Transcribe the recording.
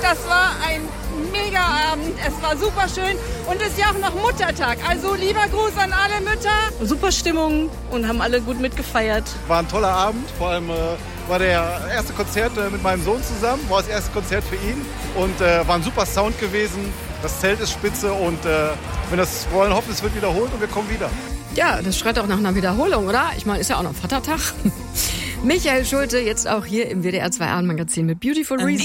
Das war ein mega Abend. Es war super schön und es ist ja auch noch Muttertag. Also lieber Gruß an alle Mütter. Super Stimmung und haben alle gut mitgefeiert. War ein toller Abend. Vor allem war der erste Konzert mit meinem Sohn zusammen. War das erste Konzert für ihn und war ein super Sound gewesen. Das Zelt ist spitze und wenn das wollen, hoffen, es wird wiederholt und wir kommen wieder. Ja, das schreit auch nach einer Wiederholung, oder? Ich meine, ist ja auch noch Vatertag. Michael Schulte, jetzt auch hier im WDR 2 Abendmagazin mit Beautiful Reason.